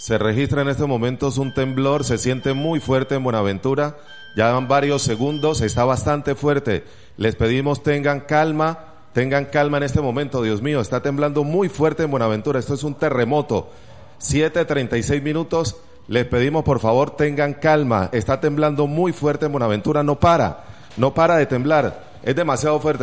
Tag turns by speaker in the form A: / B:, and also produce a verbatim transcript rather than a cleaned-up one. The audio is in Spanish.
A: Se registra en estos momentos un temblor, se siente muy fuerte en Buenaventura, ya van varios segundos, está bastante fuerte. Les pedimos tengan calma, tengan calma en este momento, Dios mío, está temblando muy fuerte en Buenaventura, esto es un terremoto. siete treinta y seis minutos, les pedimos por favor tengan calma, está temblando muy fuerte en Buenaventura, no para, no para de temblar, es demasiado fuerte.